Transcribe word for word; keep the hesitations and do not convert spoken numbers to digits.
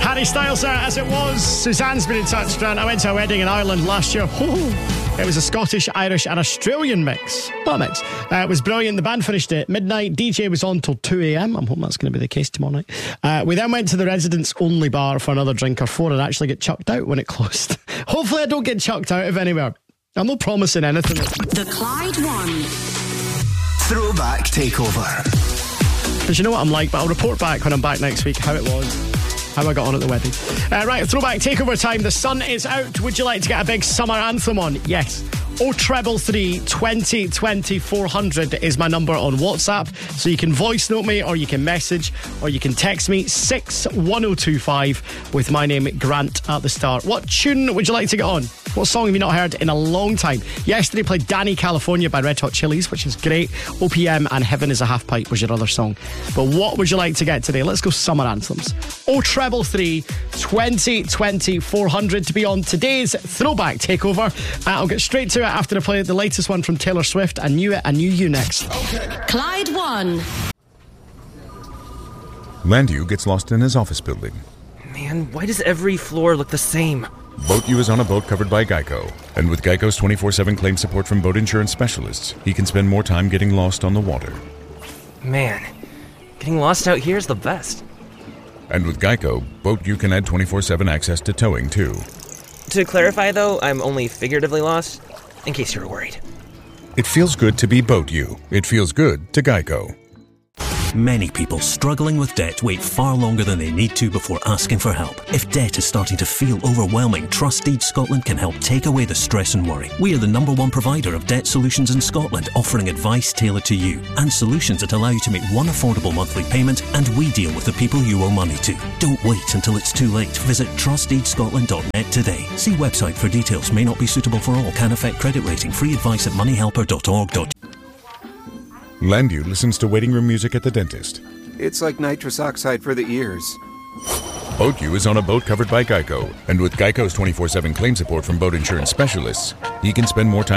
Harry Styles there, as it was. Suzanne's been in touch, Grant. I went to a wedding in Ireland last year. Oh, it was a Scottish, Irish and Australian mix. Not a mix. Uh, it was brilliant. The band finished at midnight. D J was on till two a.m. I'm hoping that's going to be the case tomorrow night. Uh, we then went to the residents only bar for another drink or four and actually get chucked out when it closed. Hopefully I don't get chucked out of anywhere. I'm not promising anything. The Clyde One Throwback Takeover. Because you know what I'm like, but I'll report back when I'm back next week how it was, how I got on at the wedding. Uh, right, throwback takeover time. The sun is out. Would you like to get a big summer anthem on? Yes. oh treble three, twenty, twenty, four hundred is my number on WhatsApp. So you can voice note me, or you can message, or you can text me six one oh two five with my name Grant at the start. What tune would you like to get on? What song have you not heard in a long time? Yesterday played Danny California by Red Hot Chilies, which is great. O P M and Heaven is a Half Pipe was your other song. But what would you like to get today? Let's go summer anthems. oh treble three, twenty, twenty, four hundred to be on today's throwback takeover. Uh, I'll get straight to it after I play the latest one from Taylor Swift. I Knew It, I Knew You next. Okay. Clyde One. Landu gets lost in his office building. Man, why does every floor look the same? Boat U is on a boat covered by Geico. And with Geico's twenty-four seven claim support from boat insurance specialists, he can spend more time getting lost on the water. Man, getting lost out here is the best. And with Geico, Boat U can add twenty-four seven access to towing, too. To clarify, though, I'm only figuratively lost, in case you were worried. It feels good to be Boat U. It feels good to Geico. Many people struggling with debt wait far longer than they need to before asking for help. If debt is starting to feel overwhelming, Trust Deed Scotland can help take away the stress and worry. We are the number one provider of debt solutions in Scotland, offering advice tailored to you and solutions that allow you to make one affordable monthly payment, and we deal with the people you owe money to. Don't wait until it's too late. Visit trust deed scotland dot net today. See website for details. May not be suitable for all. Can affect credit rating. Free advice at money helper dot org. Landu listens to waiting room music at the dentist. It's like nitrous oxide for the ears. Boat U is on a boat covered by Geico. And with Geico's twenty-four seven claim support from boat insurance specialists, he can spend more time